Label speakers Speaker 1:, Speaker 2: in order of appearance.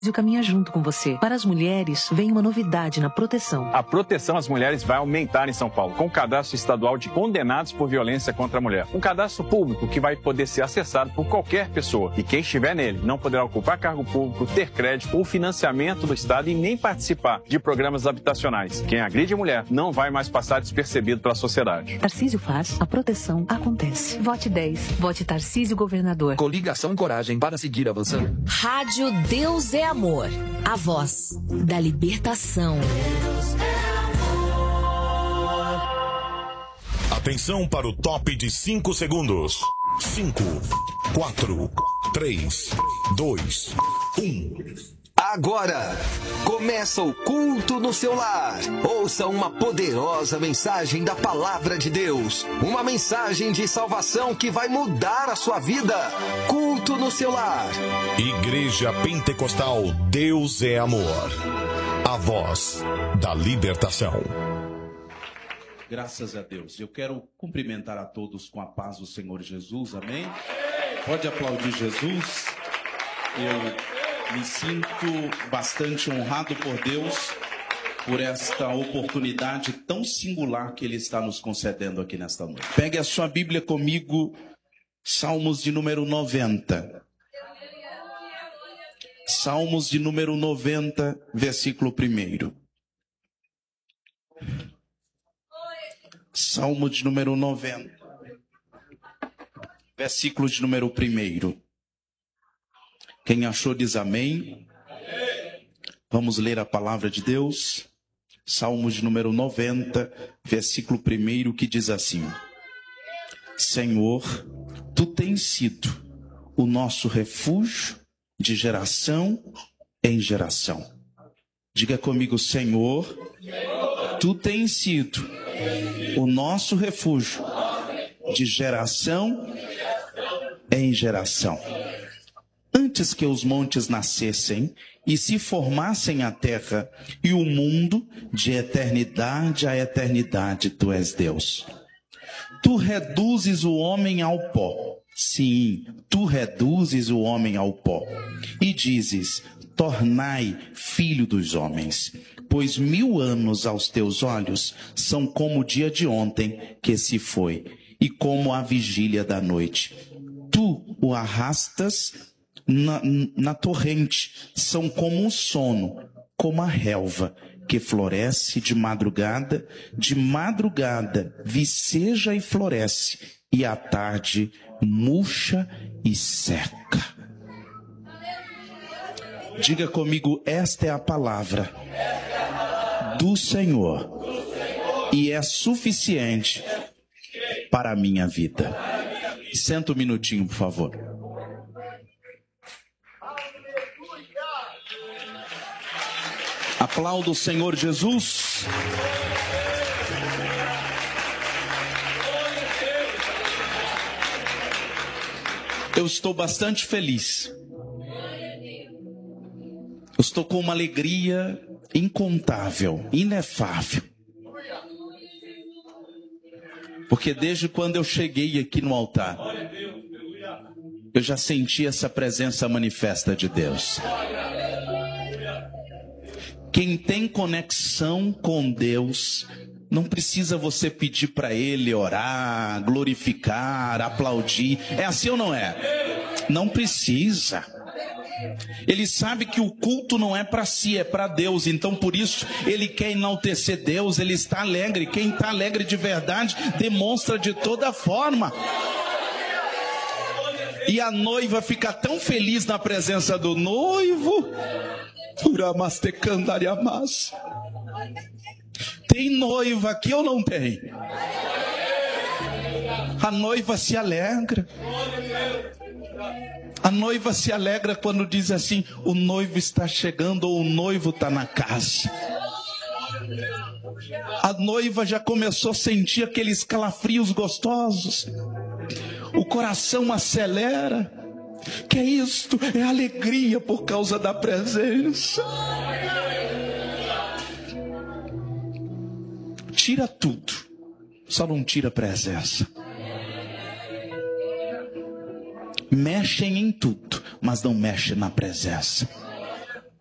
Speaker 1: caminha junto com você. Para as mulheres, vem uma novidade na proteção.
Speaker 2: A proteção às mulheres vai aumentar em São Paulo, com o cadastro estadual de condenados por violência contra a mulher. Um cadastro público que vai poder ser acessado por qualquer pessoa. E quem estiver nele não poderá ocupar cargo público, ter crédito ou financiamento do Estado e nem participar de programas habitacionais. Quem agride mulher não vai mais passar despercebido pela sociedade.
Speaker 1: Tarcísio faz, a proteção acontece. Vote 10. Vote Tarcísio Governador.
Speaker 3: Coligação Coragem para seguir avançando.
Speaker 4: Rádio Deus é Amor. A voz da libertação.
Speaker 5: Atenção para o top de 5 segundos. 5, 4, 3, 2, 1.
Speaker 6: Agora, começa o culto no seu lar. Ouça uma poderosa mensagem da Palavra de Deus. Uma mensagem de salvação que vai mudar a sua vida. Culto no seu lar.
Speaker 5: Igreja Pentecostal Deus é Amor. A voz da libertação.
Speaker 7: Graças a Deus. Eu quero cumprimentar a todos com a paz do Senhor Jesus. Amém? Pode aplaudir Jesus. Eu me sinto bastante honrado por Deus, por esta oportunidade tão singular que Ele está nos concedendo aqui nesta noite. Pegue a sua Bíblia comigo, Salmos de número 90. Salmos de número 90, versículo 1. Salmo de número 90, versículo de número 1. Quem achou diz amém. Vamos ler a palavra de Deus. Salmo de número 90, versículo 1, que diz assim: Senhor, Tu tens sido o nosso refúgio de geração em geração. Diga comigo, Senhor, Tu tens sido o nosso refúgio de geração em geração. Antes que os montes nascessem e se formassem a terra e o mundo, de eternidade a eternidade, Tu és Deus. Tu reduzes o homem ao pó. Sim, Tu reduzes o homem ao pó. E dizes, tornai filho dos homens. Pois 1000 anos aos Teus olhos são como o dia de ontem que se foi, e como a vigília da noite. Tu o arrastas na torrente, são como um sono, como a relva que floresce de madrugada viceja e floresce, e à tarde murcha e seca. Diga comigo, esta é a palavra do Senhor e é suficiente para a minha vida. Senta um minutinho, por favor. Aplauda o Senhor Jesus. Eu estou bastante feliz. Eu estou com uma alegria incontável, inefável. Porque desde quando eu cheguei aqui no altar, eu já senti essa presença manifesta de Deus. Quem tem conexão com Deus, não precisa você pedir para Ele orar, glorificar, aplaudir. É assim ou não é? Não precisa. Ele sabe que o culto não é para si, é para Deus. Então por isso ele quer enaltecer Deus. Ele está alegre. Quem está alegre de verdade demonstra de toda forma. E a noiva fica tão feliz na presença do noivo. Tem noiva aqui ou não tem? A noiva se alegra. A noiva se alegra quando diz assim, o noivo está chegando ou o noivo está na casa. A noiva já começou a sentir aqueles calafrios gostosos. O coração acelera. Que é isto? É alegria por causa da presença. Tira tudo, só não tira a presença. Mexem em tudo, mas não mexem na presença.